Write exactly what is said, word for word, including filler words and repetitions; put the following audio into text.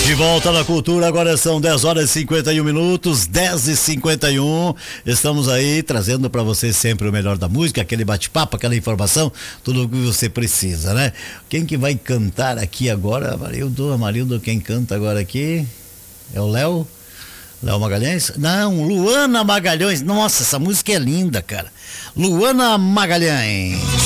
De volta na cultura, agora são dez horas e cinquenta e um minutos, dez e cinquenta e um. Estamos aí trazendo para você sempre o melhor da música, aquele bate-papo, aquela informação, tudo o que você precisa, né? Quem que vai cantar aqui agora? Amarildo, Amarildo, quem canta agora aqui? É o Léo? Léo Magalhães? Não, Luana Magalhães. Nossa, essa música é linda, cara. Luana Magalhães.